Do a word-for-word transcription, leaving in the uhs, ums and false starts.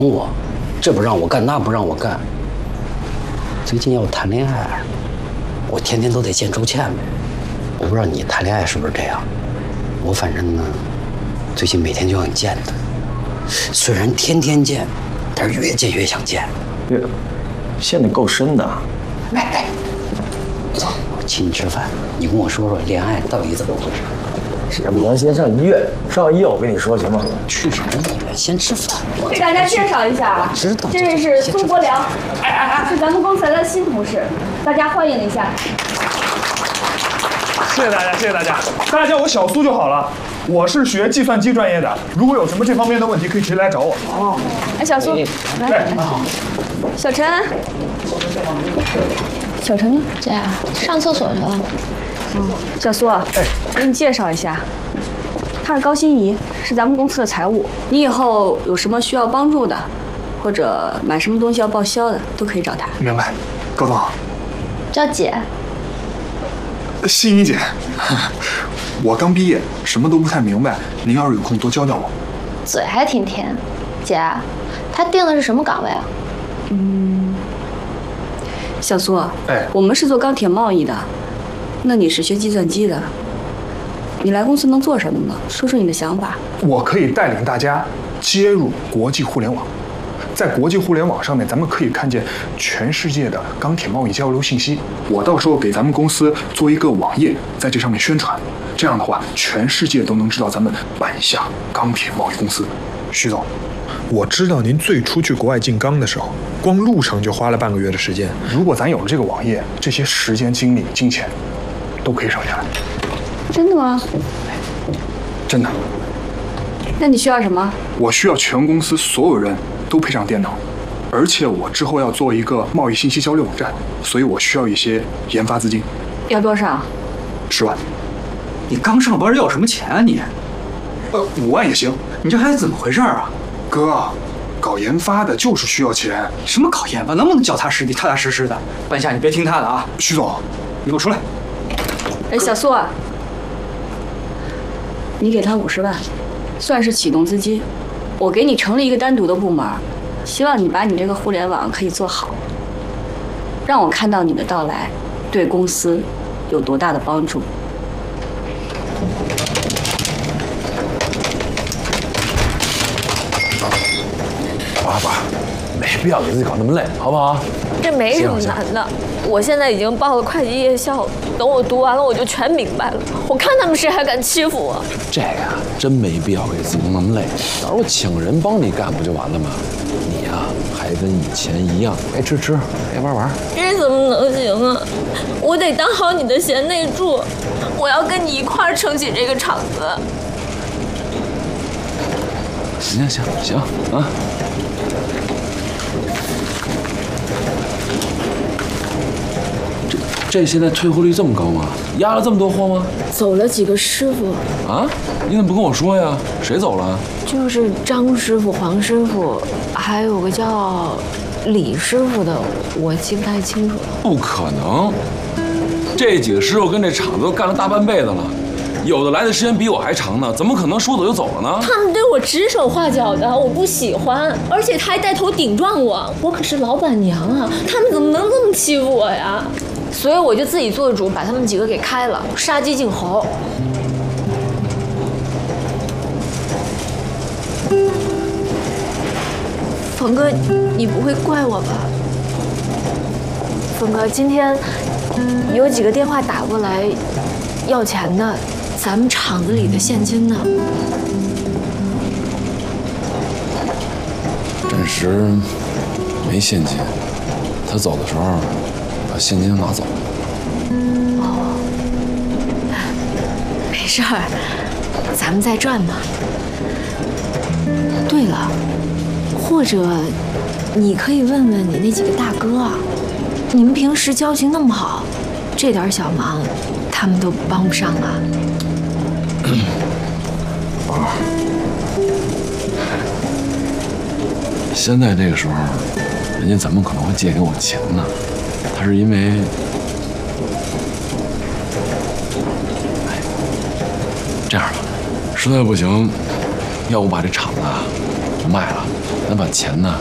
我，这不让我干，那不让我干。最近要谈恋爱，我天天都得见周倩。我不知道你谈恋爱是不是这样，我反正呢，最近每天就想见她。虽然天天见，但是越见越想见。 越陷得够深的。 哎哎，走，我请你吃饭，你跟我说说恋爱到底怎么回事？ 要不咱先上医院，上完医院我跟你说行吗？ 去什么医院？先吃饭。 给大家介绍一下， 我知道， 这位是苏国良，是咱们公司来的新同事，大家欢迎一下。 谢谢大家，谢谢大家，大家叫我小苏就好了。我是学计算机专业的，如果有什么这方面的问题，可以直接来找我。 哦，哎，小苏，来，小陈，小陈呢？ 这样，上厕所去了。 嗯，小苏啊，哎，给你介绍一下，他是高欣怡，是咱们公司的财务。你以后有什么需要帮助的，或者买什么东西要报销的，都可以找他。 明白，高总好。 叫姐。 欣怡姐，我刚毕业，什么都不太明白，您要是有空多教教我。 嘴还挺甜，姐，他定的是什么岗位啊？ 嗯，小苏， 哎， 我们是做钢铁贸易的。那你是学计算机的，你来公司能做什么呢？说说你的想法。 我可以带领大家接入国际互联网，在国际互联网上面，咱们可以看见全世界的钢铁贸易交流信息。我到时候给咱们公司做一个网页，在这上面宣传，这样的话，全世界都能知道咱们板下钢铁贸易公司。徐总，我知道您最初去国外进钢的时候，光路程就花了半个月的时间。如果咱有了这个网页，这些时间、精力、金钱都可以省下来。 真的吗？ 真的。 那你需要什么？ 我需要全公司所有人都配上电脑，而且我之后要做一个贸易信息交流网站，所以我需要一些研发资金。 要多少？ 十万。 你刚上班要什么钱啊你？ 呃，五万也行。 你这孩子怎么回事啊？ 哥，搞研发的就是需要钱。 什么搞研发？能不能脚踏实地、踏踏实实的？半夏，你别听他的啊。 徐总， 你给我出来。 哎，小苏啊，你给他五十万，算是启动资金。我给你成立一个单独的部门，希望你把你这个互联网可以做好，让我看到你的到来对公司有多大的帮助。 爸爸，没必要给自己搞那么累，好不好？ 这没什么难的，我现在已经报了会计夜校，等我读完了我就全明白了。我看他们谁还敢欺负我。 这个呀，真没必要给自己弄那么累，到时候请人帮你干不就完了吗？你呀，还跟以前一样，该吃吃，该玩玩。 这怎么能行啊？我得当好你的贤内助，我要跟你一块儿撑起这个厂子。 行行行行啊！这这现在退货率这么高吗？压了这么多货吗？ 走了几个师傅啊？你怎么不跟我说呀？谁走了？ 就是张师傅、黄师傅，还有个叫李师傅的，我记不太清楚了。 不可能，这几个师傅跟这厂子都干了大半辈子了。有的来的时间比我还长呢，怎么可能说走就走了呢？ 他们对我指手画脚的，我不喜欢，而且他还带头顶撞我，我可是老板娘啊，他们怎么能这么欺负我呀？所以我就自己做主，把他们几个给开了，杀鸡儆猴。冯哥，你不会怪我吧？冯哥，今天有几个电话打过来要钱的。咱们厂子里的现金呢？ 暂时没现金，他走的时候把现金拿走了。 哦，没事儿，咱们再赚嘛。对了，或者你可以问问你那几个大哥啊，你们平时交情那么好，这点小忙他们都帮不上啊。 宝，现在这个时候，人家怎么可能会借给我钱呢？他是因为，哎，这样吧，实在不行，要不把这厂子啊卖了， 那把钱呢